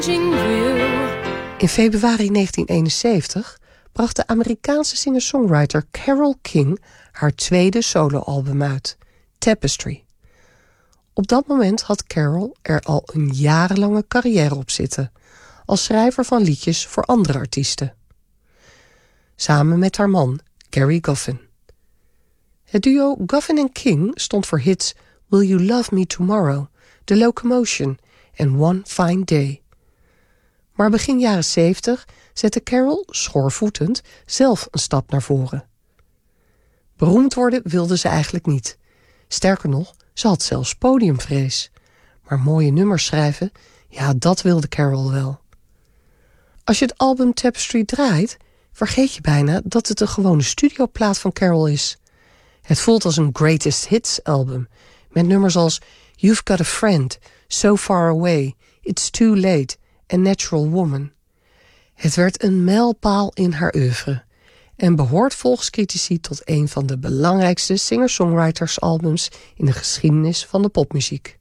In februari 1971 bracht de Amerikaanse singer-songwriter Carole King haar tweede soloalbum uit, Tapestry. Op dat moment had Carole er al een jarenlange carrière op zitten, als schrijver van liedjes voor andere artiesten. Samen met haar man, Gerry Goffin. Het duo Goffin & King stond voor hits Will You Love Me Tomorrow, The Locomotion en One Fine Day. Maar begin jaren 70 zette Carole, schoorvoetend, zelf een stap naar voren. Beroemd worden wilde ze eigenlijk niet. Sterker nog, ze had zelfs podiumvrees. Maar mooie nummers schrijven, ja, dat wilde Carole wel. Als je het album Tapestry draait, vergeet je bijna dat het een gewone studioplaat van Carole is. Het voelt als een greatest hits album, met nummers als You've Got a Friend, So Far Away, It's Too Late en Natural Woman. Het werd een mijlpaal in haar oeuvre en behoort volgens critici tot een van de belangrijkste singer-songwriters-albums in de geschiedenis van de popmuziek.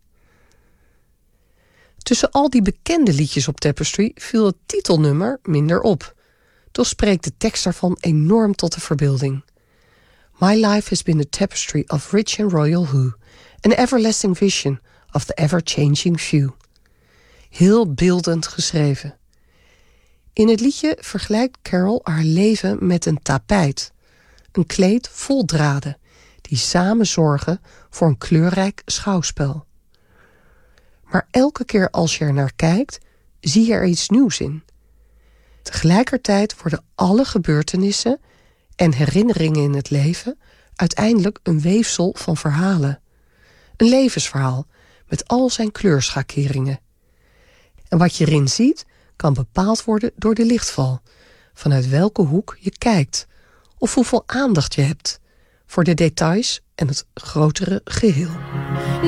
Tussen al die bekende liedjes op Tapestry viel het titelnummer minder op. Toch spreekt de tekst daarvan enorm tot de verbeelding. My life has been a tapestry of rich and royal hue, an everlasting vision of the ever-changing view. Heel beeldend geschreven. In het liedje vergelijkt Carole haar leven met een tapijt. Een kleed vol draden, die samen zorgen voor een kleurrijk schouwspel. Maar elke keer als je er naar kijkt, zie je er iets nieuws in. Tegelijkertijd worden alle gebeurtenissen en herinneringen in het leven uiteindelijk een weefsel van verhalen. Een levensverhaal met al zijn kleurschakeringen. En wat je erin ziet, kan bepaald worden door de lichtval, vanuit welke hoek je kijkt, of hoeveel aandacht je hebt voor de details en het grotere geheel.